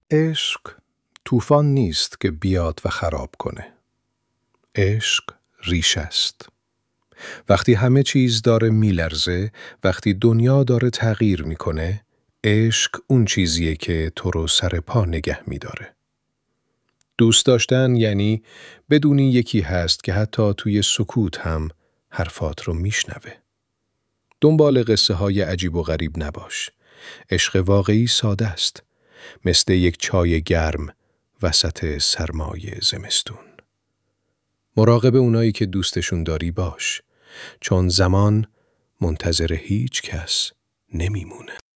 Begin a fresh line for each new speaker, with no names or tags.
عشق طوفان نیست که بیاد و خراب کنه. عشق ریش است. وقتی همه چیز داره میلرزه، وقتی دنیا داره تغییر میکنه، عشق اون چیزیه که تو رو سر پا نگه میداره. دوست داشتن یعنی بدونی یکی هست که حتی توی سکوت هم حرفات رو میشنوه. دنبال قصه های عجیب و غریب نباش. عشق واقعی ساده است. مثل یک چای گرم وسط سرمای زمستون. مراقب اونایی که دوستشون داری باش. چون زمان منتظر هیچ کس نمیمونه.